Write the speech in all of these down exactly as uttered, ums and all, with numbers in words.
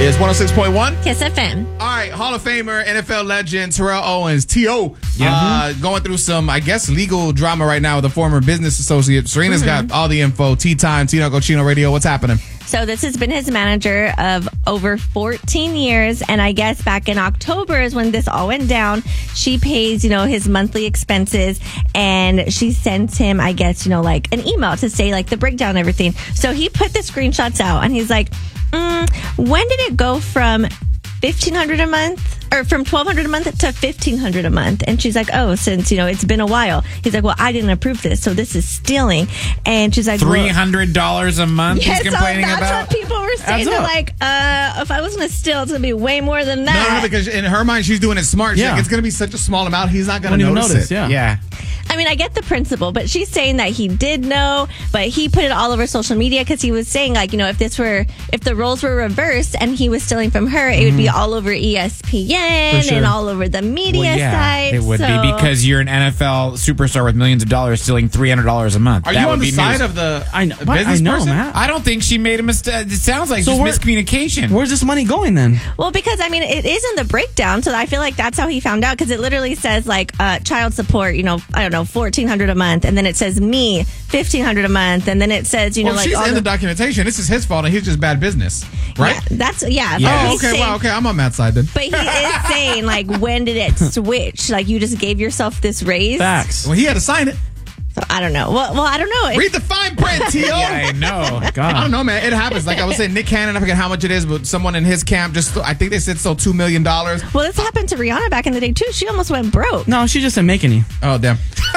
It's one oh six point one. Kiss F M. All right, Hall of Famer, N F L legend Terrell Owens, T O, Yeah. uh, going through some, I guess, legal drama right now with a former business associate. Serena's Mm-hmm. got all the info. Tea Time, Tino Cochino Radio. What's happening? So this has been his manager of over fourteen years. And I guess back in October is when this all went down. She pays, you know, his monthly expenses. And she sends him, I guess, you know, like an email to say like the breakdown and everything. So he put the screenshots out and he's like, mm, when did it go from fifteen hundred dollars a month? Or from twelve hundred dollars a month to fifteen hundred dollars a month. And she's like, oh, since, you know, it's been a while. He's like, well, I didn't approve this, so this is stealing. And she's like, three hundred dollars a month yeah, he's complaining so that's about? what people were saying. They're like, uh, if I was going to steal, it's going to be way more than that. No, no, no, because in her mind, she's doing it smart. She's Yeah. like, it's going to be such a small amount, he's not going Won't to even notice, notice, it. yeah. Yeah. I mean, I get the principle, but she's saying that he did know, but he put it all over social media because he was saying, like, you know, if this were, if the roles were reversed and he was stealing from her, it would be all over E S P N For sure. and all over the media Well, yeah, sites. it would so- be because you're an N F L superstar with millions of dollars stealing three hundred dollars a month. Are That you would on the be side news. of the I know, the but I business know, person? Matt. I don't think she made a mistake. It sounds like So just where- miscommunication. Where's this money going then? Well, because I mean, it is in the breakdown, so I feel like that's how he found out. Because it literally says like uh, child support, you know, I don't know, fourteen hundred a month, and then it says me fifteen hundred a month, and then it says, you know, Well, like she's all in the the- documentation. This is his fault, and he's just bad business, right? Yeah, that's yeah. Yeah. but Oh, he's okay. saying- Wow. Okay, I'm on Matt's side then. But he is saying, like, when did it switch? Like, you just gave yourself this raise? Facts. Well, he had to sign it. So, I don't know. Well, well I don't know. If- Read the fine print, T O. Yeah, I know. God. I don't know, man. It happens. Like I was saying, Nick Cannon, I forget how much it is, but someone in his camp just, I think they said so two million dollars. well, this happened to Rihanna back in the day, too. She almost went broke. No, she just didn't make any. Oh, damn.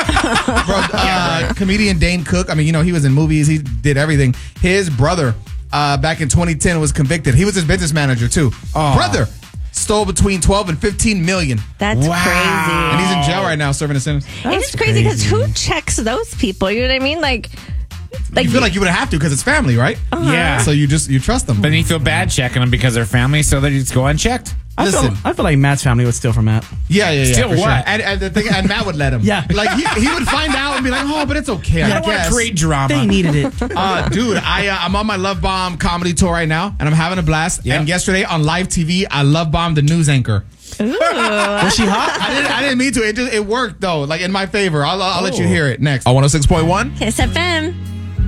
Bro, uh, comedian Dane Cook, I mean, you know, he was in movies, he did everything. His brother, uh, back in twenty ten, was convicted. He was his business manager, too. Oh. Brother stole between twelve and fifteen million. That's Wow. And crazy. he's in jail right now serving a sentence. It's crazy because who checks those people? You know what I mean? Like, like You feel like you would have to because it's family, right? Yeah. So you just, you trust them. But then you feel bad checking them because they're family, so they just go unchecked. I feel, Listen. I feel like Matt's family would steal from Matt. Yeah, yeah, yeah. Still for what? Sure. And, and, the thing, and Matt would let him. Yeah. Like, he, he would find out and be like, oh, but it's okay, I I don't want guess. to create drama. They needed it. Uh, dude, I, uh, I'm on my Love Bomb comedy tour right now, and I'm having a blast. Yep. And yesterday on live T V, I Love Bombed the news anchor. Was she hot? I didn't, I didn't mean to. It just, it worked, though, like in my favor. I'll, I'll let you hear it next. On one oh six point one. Kiss F M.